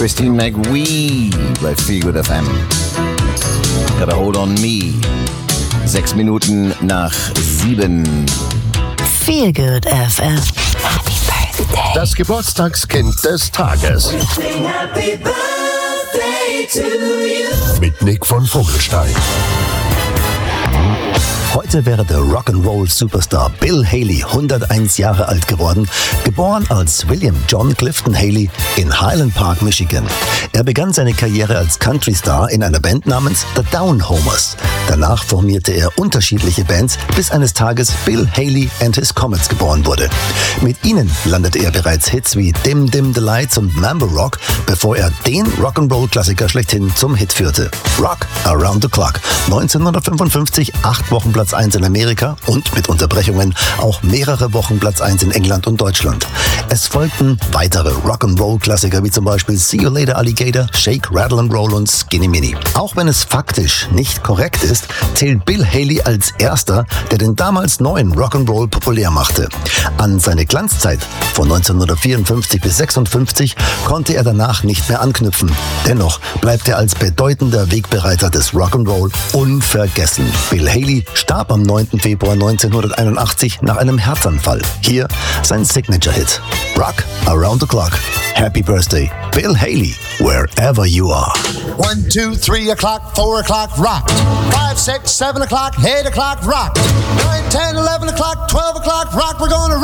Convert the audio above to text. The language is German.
Christine McVie bei Feel Good FM. Gotta hold on me. 6 Minuten nach 7. Feel Good FM. Happy Birthday. Das Geburtstagskind des Tages. Happy birthday to you. Mit Nick von Vogelstein. Heute wäre der Rock'n'Roll-Superstar Bill Haley 101 Jahre alt geworden, geboren als William John Clifton Haley in Highland Park, Michigan. Er begann seine Karriere als Country-Star in einer Band namens The Downhomers. Danach formierte er unterschiedliche Bands, bis eines Tages Bill Haley and His Comets geboren wurde. Mit ihnen landete er bereits Hits wie Dim Dim the Lights und Mambo Rock, bevor er den Rock'n'Roll-Klassiker schlechthin zum Hit führte. Rock Around the Clock. 1955 8 Wochen Platz 1 in Amerika und mit Unterbrechungen auch mehrere Wochen Platz 1 in England und Deutschland. Es folgten weitere Rock'n'Roll-Klassiker wie zum Beispiel See You Later Alligator, Shake, Rattle and Roll und Skinny Minnie. Auch wenn es faktisch nicht korrekt ist, zählt Bill Haley als erster, der den damals neuen Rock'n'Roll populär machte. An seine Glanzzeit von 1954 bis 56 konnte er danach nicht mehr anknüpfen. Dennoch bleibt er als bedeutender Wegbereiter des Rock'n'Roll unvergessen. Bill Haley starb am 9. Februar 1981 nach einem Herzanfall. Hier sein Signature-Hit. Rock Around the Clock. Happy Birthday, Bill Haley, wherever you are. 1, 2, 3 o'clock, 4 o'clock, rocked. 5, 6, 7 o'clock, 8 o'clock, rocked. 9, 10, 11 o'clock, 12 o'clock, rock. We're gonna